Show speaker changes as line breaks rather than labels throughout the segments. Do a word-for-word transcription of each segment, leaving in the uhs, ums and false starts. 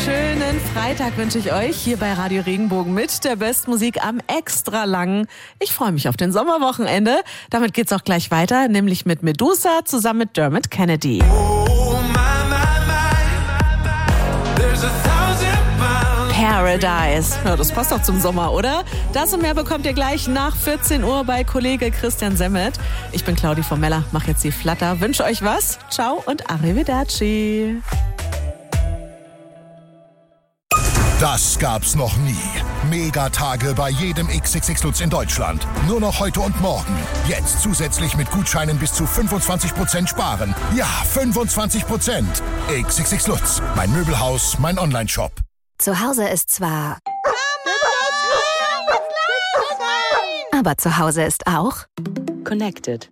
Schönen Freitag wünsche ich euch hier bei Radio Regenbogen mit der Bestmusik am extra langen. Ich freue mich auf den Sommerwochenende. Damit geht's auch gleich weiter, nämlich mit Medusa zusammen mit Dermot Kennedy.
Oh, my, my, my. There's a thousand miles.
Paradise. Ja, das passt doch zum Sommer, oder? Das und mehr bekommt ihr gleich nach vierzehn Uhr bei Kollege Christian Semmet. Ich bin Claudi von Meller, mach jetzt die Flatter. Wünsche euch was. Ciao und arrivederci.
Das gab's noch nie. Megatage bei jedem X X X Lutz in Deutschland. Nur noch heute und morgen. Jetzt zusätzlich mit Gutscheinen bis zu fünfundzwanzig Prozent sparen. Ja, fünfundzwanzig Prozent. X X X Lutz. Mein Möbelhaus, mein Onlineshop.
Zu Hause ist zwar... Aber zu Hause ist auch...
Connected.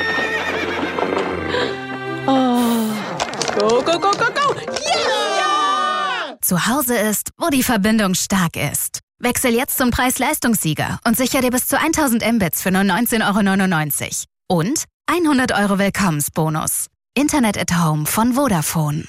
Oh. Go, go, go, go, go. Yeah!
Zu Hause ist, wo die Verbindung stark ist. Wechsel jetzt zum Preis-Leistungssieger und sicher dir bis zu tausend Mbits für nur neunzehn Euro neunundneunzig. Und hundert Euro Willkommensbonus. Internet at Home von Vodafone.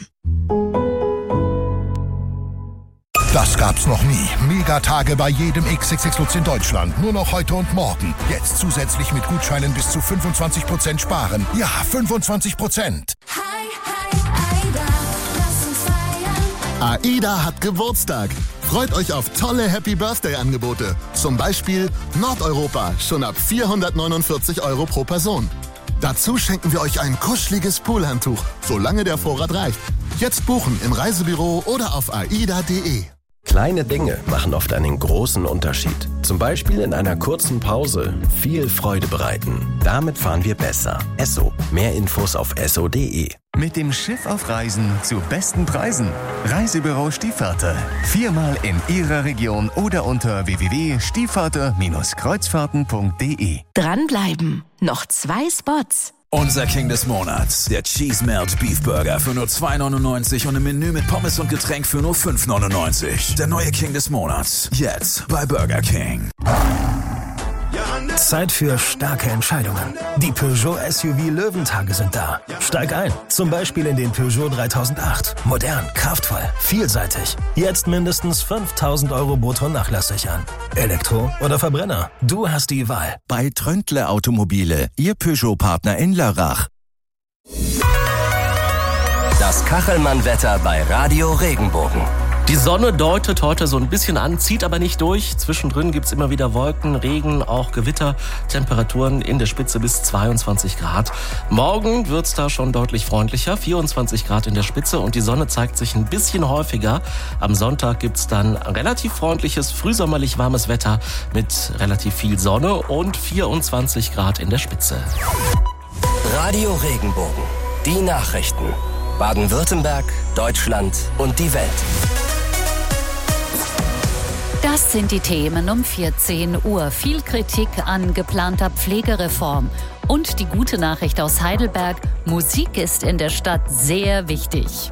Das gab's noch nie. Megatage bei jedem X X X Lutz in Deutschland. Nur noch heute und morgen. Jetzt zusätzlich mit Gutscheinen bis zu fünfundzwanzig Prozent sparen. Ja, fünfundzwanzig Prozent.
Hi, hi, Aida, lass uns feiern.
AIDA hat Geburtstag. Freut euch auf tolle Happy-Birthday-Angebote. Zum Beispiel Nordeuropa, schon ab vierhundertneunundvierzig Euro pro Person. Dazu schenken wir euch ein kuscheliges Poolhandtuch, solange der Vorrat reicht. Jetzt buchen im Reisebüro oder auf aida punkt de.
Kleine Dinge machen oft einen großen Unterschied. Zum Beispiel in einer kurzen Pause viel Freude bereiten. Damit fahren wir besser. Esso. Mehr Infos auf esso punkt de.
Mit dem Schiff auf Reisen zu besten Preisen. Reisebüro Stiefvater. Viermal in Ihrer Region oder unter w w w punkt stiefvater Kreuzfahrten punkt de.
Dranbleiben. Noch zwei Spots.
Unser King des Monats, der Cheese Melt Beef Burger für nur zwei neunundneunzig und ein Menü mit Pommes und Getränk für nur fünf neunundneunzig. Der neue King des Monats, jetzt bei Burger King.
Zeit für starke Entscheidungen. Die Peugeot S U V Löwentage sind da. Steig ein, zum Beispiel in den Peugeot dreitausendacht. Modern, kraftvoll, vielseitig. Jetzt mindestens fünftausend Euro brutto nachlasssichern. Elektro oder Verbrenner? Du hast die Wahl.
Bei Tröntle Automobile, Ihr Peugeot-Partner in Lörrach.
Das Kachelmann-Wetter bei Radio Regenbogen.
Die Sonne deutet heute so ein bisschen an, zieht aber nicht durch. Zwischendrin gibt's immer wieder Wolken, Regen, auch Gewitter. Temperaturen in der Spitze bis zweiundzwanzig Grad. Morgen wird's da schon deutlich freundlicher, vierundzwanzig Grad in der Spitze und die Sonne zeigt sich ein bisschen häufiger. Am Sonntag gibt's dann relativ freundliches, frühsommerlich warmes Wetter mit relativ viel Sonne und vierundzwanzig Grad in der Spitze.
Radio Regenbogen. Die Nachrichten. Baden-Württemberg, Deutschland und die Welt.
Das sind die Themen um vierzehn Uhr. Viel Kritik an geplanter Pflegereform. Und die gute Nachricht aus Heidelberg: Musik ist in der Stadt sehr wichtig.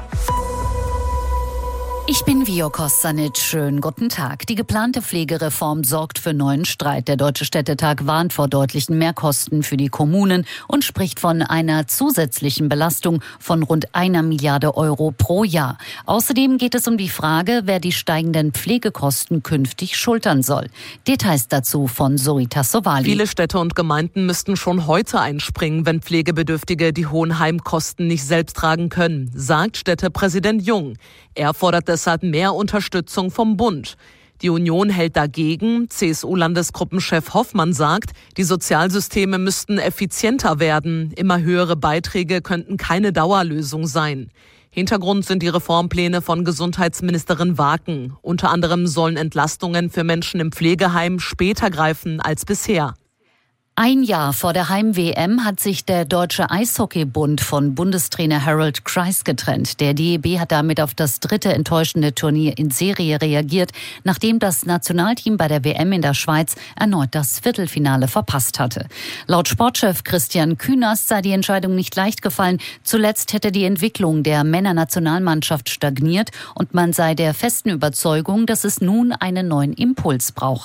Ich bin Vio Kostanic. Schönen guten Tag. Die geplante Pflegereform sorgt für neuen Streit. Der Deutsche Städtetag warnt vor deutlichen Mehrkosten für die Kommunen und spricht von einer zusätzlichen Belastung von rund einer Milliarde Euro pro Jahr. Außerdem geht es um die Frage, wer die steigenden Pflegekosten künftig schultern soll. Details dazu von Zoe Tassovali.
Viele Städte und Gemeinden müssten schon heute einspringen, wenn Pflegebedürftige die hohen Heimkosten nicht selbst tragen können, sagt Städtepräsident Jung. Er fordert deshalb mehr Unterstützung vom Bund. Die Union hält dagegen. C S U-Landesgruppenchef Hoffmann sagt, die Sozialsysteme müssten effizienter werden. Immer höhere Beiträge könnten keine Dauerlösung sein. Hintergrund sind die Reformpläne von Gesundheitsministerin Waken. Unter anderem sollen Entlastungen für Menschen im Pflegeheim später greifen als bisher.
Ein Jahr vor der Heim-W M hat sich der Deutsche Eishockeybund von Bundestrainer Harold Kreis getrennt. Der D E B hat damit auf das dritte enttäuschende Turnier in Serie reagiert, nachdem das Nationalteam bei der W M in der Schweiz erneut das Viertelfinale verpasst hatte. Laut Sportchef Christian Künast sei die Entscheidung nicht leicht gefallen. Zuletzt hätte die Entwicklung der Männernationalmannschaft stagniert und man sei der festen Überzeugung, dass es nun einen neuen Impuls brauche.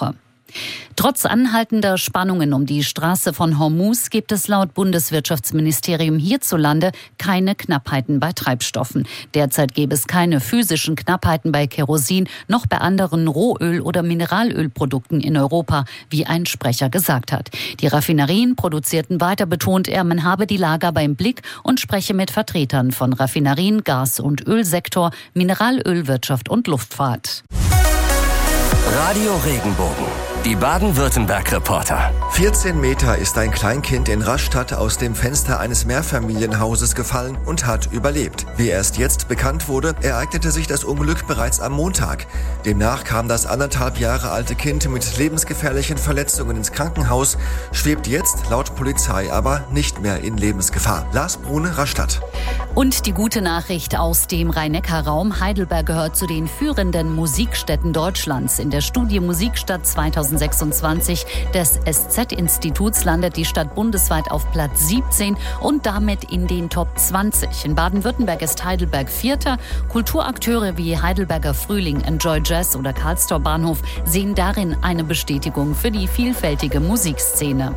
Trotz anhaltender Spannungen um die Straße von Hormuz gibt es laut Bundeswirtschaftsministerium hierzulande keine Knappheiten bei Treibstoffen. Derzeit gäbe es keine physischen Knappheiten bei Kerosin noch bei anderen Rohöl- oder Mineralölprodukten in Europa, wie ein Sprecher gesagt hat. Die Raffinerien produzierten weiter, betont er, man habe die Lager beim Blick und spreche mit Vertretern von Raffinerien, Gas- und Ölsektor, Mineralölwirtschaft und Luftfahrt.
Radio Regenbogen. Die Baden-Württemberg-Reporter.
vierzehn Meter ist ein Kleinkind in Rastatt aus dem Fenster eines Mehrfamilienhauses gefallen und hat überlebt. Wie erst jetzt bekannt wurde, ereignete sich das Unglück bereits am Montag. Demnach kam das anderthalb Jahre alte Kind mit lebensgefährlichen Verletzungen ins Krankenhaus, schwebt jetzt laut Polizei aber nicht mehr in Lebensgefahr. Lars Brune, Rastatt.
Und die gute Nachricht aus dem Rhein-Neckar-Raum. Heidelberg gehört zu den führenden Musikstädten Deutschlands. In der Studie Musikstadt zweitausendsechsundzwanzig des S Z-Instituts landet die Stadt bundesweit auf Platz siebzehn und damit in den Top zwanzig. In Baden-Württemberg ist Heidelberg Vierter. Kulturakteure wie Heidelberger Frühling, Enjoy Jazz oder Karlstor Bahnhof sehen darin eine Bestätigung für die vielfältige Musikszene.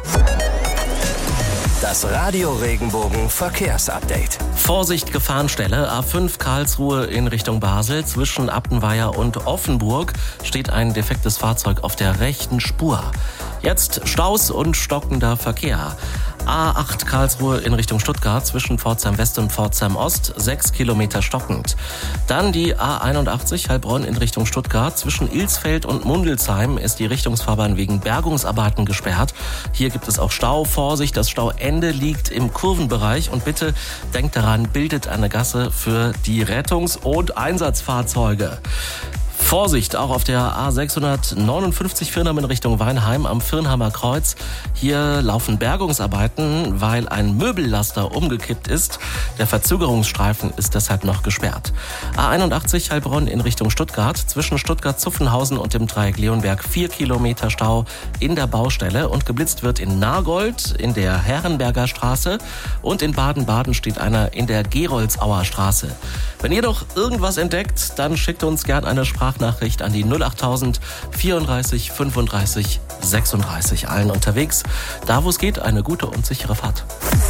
Das Radio Regenbogen Verkehrsupdate.
Vorsicht, Gefahrenstelle. A fünf Karlsruhe in Richtung Basel. Zwischen Appenweier und Offenburg steht ein defektes Fahrzeug auf der rechten Spur. Jetzt Staus und stockender Verkehr. A acht Karlsruhe in Richtung Stuttgart zwischen Pforzheim West und Pforzheim Ost, sechs Kilometer stockend. Dann die A einundachtzig Heilbronn in Richtung Stuttgart. Zwischen Ilsfeld und Mundelsheim ist die Richtungsfahrbahn wegen Bergungsarbeiten gesperrt. Hier gibt es auch Stau. Vorsicht, das Stauende liegt im Kurvenbereich. Und bitte denkt daran, bildet eine Gasse für die Rettungs- und Einsatzfahrzeuge. Vorsicht, auch auf der A sechshundertneunundfünfzig Firnam in Richtung Weinheim am Firnheimer Kreuz. Hier laufen Bergungsarbeiten, weil ein Möbellaster umgekippt ist. Der Verzögerungsstreifen ist deshalb noch gesperrt. A einundachtzig Heilbronn in Richtung Stuttgart. Zwischen Stuttgart-Zuffenhausen und dem Dreieck Leonberg vier Kilometer Stau in der Baustelle. Und geblitzt wird in Nagold in der Herrenberger Straße. Und in Baden-Baden steht einer in der Geroldsauer Straße. Wenn ihr noch irgendwas entdeckt, dann schickt uns gern eine Sprachnachricht an die null achttausend vierunddreißig fünfunddreißig sechsunddreißig. Allen unterwegs, da wo es geht, eine gute und sichere Fahrt.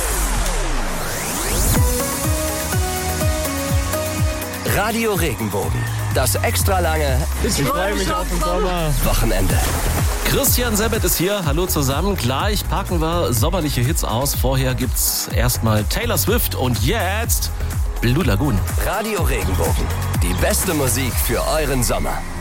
Radio Regenbogen. Das extra lange
Ich freue mich auf den Sommer.
Wochenende.
Christian Semmert ist hier. Hallo zusammen. Gleich packen wir sommerliche Hits aus. Vorher gibt's erstmal Taylor Swift und jetzt Blue Lagoon.
Radio Regenbogen. Die beste Musik für euren Sommer.